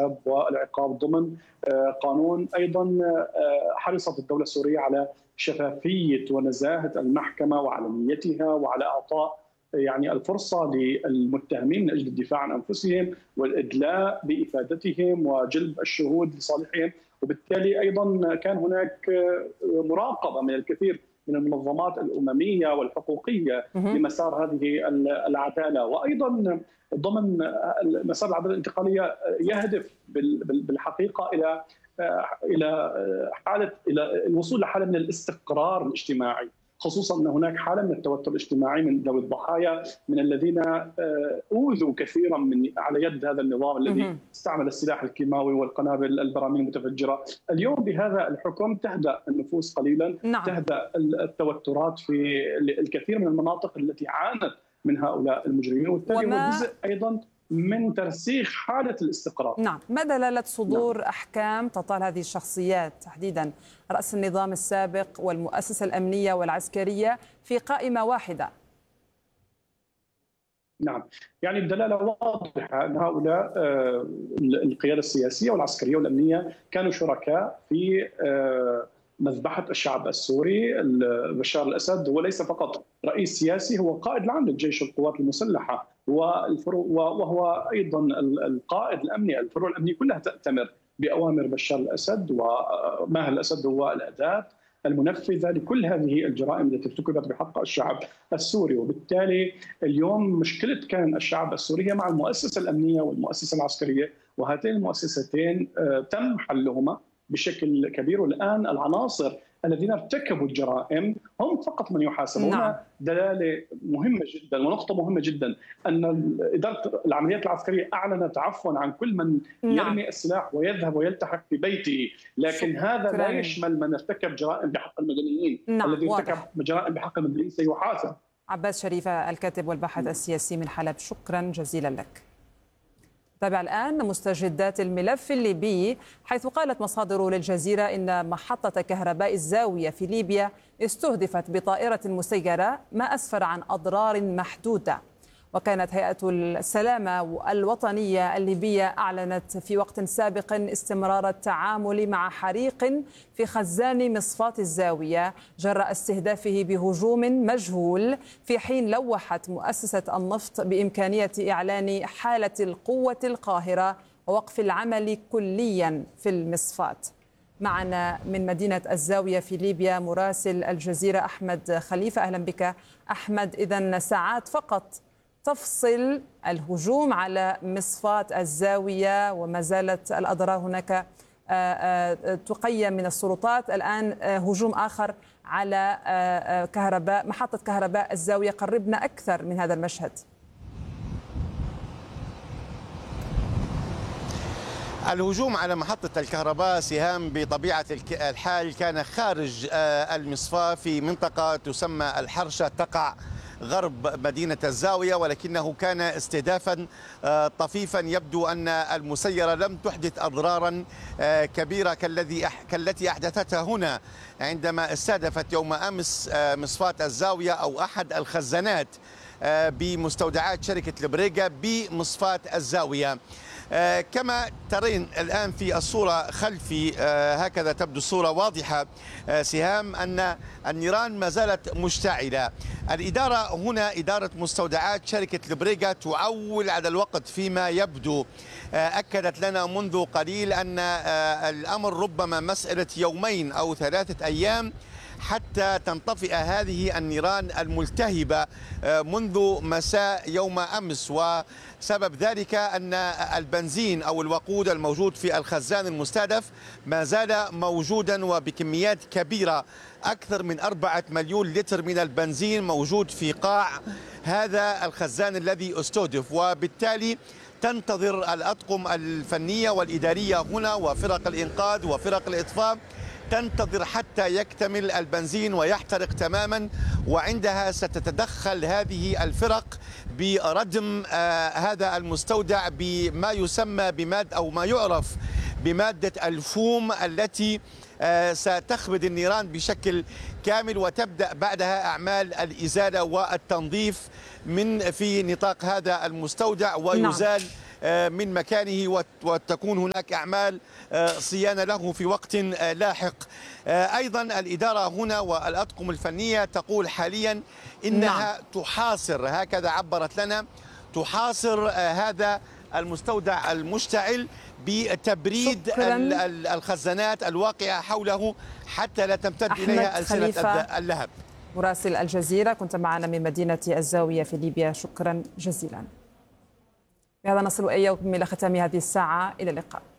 الحساب والعقاب ضمن قانون. أيضا حرصت الدولة السورية على شفافية ونزاهة المحكمة وعلنيتها، وعلى إعطاء يعني الفرصة للمتهمين من أجل الدفاع عن أنفسهم والإدلاء بإفادتهم وجلب الشهود لصالحهم. وبالتالي أيضا كان هناك مراقبة من الكثير من المنظمات الأممية والحقوقية لمسار هذه العدالة. وأيضا ضمن مسار العدالة الانتقالية يهدف بالحقيقة إلى الوصول لحالة من الاستقرار الاجتماعي، خصوصا ان هناك حاله من التوتر الاجتماعي من ذوي الضحايا، من الذين اوذوا كثيرا على يد هذا النظام الذي استعمل السلاح الكيماوي والقنابل البراميل المتفجره. اليوم بهذا الحكم تهدأ النفوس قليلا، تهدأ التوترات في الكثير من المناطق التي عانت من هؤلاء المجرمين، وبالتالي هو جزء ايضا من ترسيخ حالة الاستقرار. نعم، ما دلالة صدور أحكام تطال هذه الشخصيات تحديدا رأس النظام السابق والمؤسسة الأمنية والعسكرية في قائمة واحدة؟ نعم، يعني الدلالة واضحة أن هؤلاء القيادة السياسية والعسكرية والأمنية كانوا شركاء في مذبحة الشعب السوري. بشار الأسد هو ليس فقط رئيس سياسي، هو قائد العام للجيش والقوات المسلحة، وهو أيضا القائد الأمني. الفروع الأمنية كلها تأتمر بأوامر بشار الأسد، وماهر الأسد هو الأداة المنفذة لكل هذه الجرائم التي ارتكبت بحق الشعب السوري. وبالتالي اليوم مشكلة كان الشعب السوري مع المؤسسة الأمنية والمؤسسة العسكرية، وهاتين المؤسستين تم حلهما بشكل كبير. والآن العناصر الذين ارتكبوا الجرائم هم فقط من يحاسبون. نعم. دلالة مهمة جدا ونقطة مهمة جدا أن إدارة العمليات العسكرية أعلنت عفوا عن كل من يرمي السلاح ويذهب ويلتحق في بيته، لكن هذا لا يشمل من ارتكب جرائم بحق المدنيين. الذي ارتكب جرائم بحق المدنيين سيحاسب. عباس شريفة، الكاتب والباحث السياسي من حلب، شكرا جزيلا لك. تابع الآن مستجدات الملف الليبي، حيث قالت مصادر للجزيرة إن محطة كهرباء الزاوية في ليبيا استهدفت بطائرة مسيرة، ما أسفر عن أضرار محدودة. وكانت هيئة السلامة الوطنية الليبية أعلنت في وقت سابق استمرار التعامل مع حريق في خزان مصفاة الزاوية جراء استهدافه بهجوم مجهول، في حين لوحت مؤسسة النفط بإمكانية إعلان حالة القوة القاهرة ووقف العمل كليا في المصفاة. معنا من مدينة الزاوية في ليبيا مراسل الجزيرة أحمد خليفة. أهلا بك أحمد. إذن ساعات فقط تفصل الهجوم على مصفاة الزاوية، وما زالت الأضرار هناك تقيم من السلطات. الآن هجوم آخر على محطة كهرباء الزاوية. قربنا أكثر من هذا المشهد. الهجوم على محطة الكهرباء سهام بطبيعة الحال كان خارج المصفاة في منطقة تسمى الحرشة، تقع غرب مدينة الزاوية، ولكنه كان استهدافا طفيفا. يبدو أن المسيرة لم تحدث أضرارا كبيرة كالتي أحدثتها هنا عندما استهدفت يوم أمس مصفاة الزاوية أو أحد الخزانات بمستودعات شركة البريغا بمصفاة الزاوية. كما ترين الآن في الصورة خلفي، هكذا تبدو الصورة واضحة سهام، أن النيران ما زالت مشتعلة. الإدارة هنا إدارة مستودعات شركة البريغا تعول على الوقت فيما يبدو. أكدت لنا منذ قليل أن الأمر ربما مسألة يومين أو 3 أيام حتى تنطفئ هذه النيران الملتهبة منذ مساء يوم أمس. وسبب ذلك أن البنزين أو الوقود الموجود في الخزان المستهدف ما زال موجودا وبكميات كبيرة. أكثر من 4 مليون لتر من البنزين موجود في قاع هذا الخزان الذي استهدف، وبالتالي تنتظر الأطقم الفنية والإدارية هنا وفرق الإنقاذ وفرق الإطفاء، تنتظر حتى يكتمل البنزين ويحترق تماما، وعندها ستتدخل هذه الفرق بردم هذا المستودع بما يسمى أو ما يعرف بمادة الفوم التي ستخبد النيران بشكل كامل، وتبدأ بعدها أعمال الإزالة والتنظيف في نطاق هذا المستودع، ويزال من مكانه وتكون هناك أعمال صيانة له في وقت لاحق. أيضا الإدارة هنا والأطقم الفنية تقول حاليا إنها تحاصر، هكذا عبرت لنا، تحاصر هذا المستودع المشتعل بتبريد الخزانات الواقعة حوله حتى لا تمتد إليها ألسنة اللهب. مراسل الجزيرة كنت معنا من مدينة الزاوية في ليبيا، شكرا جزيلا. بهذا نصل اليوم إلى ختام هذه الساعة، إلى اللقاء.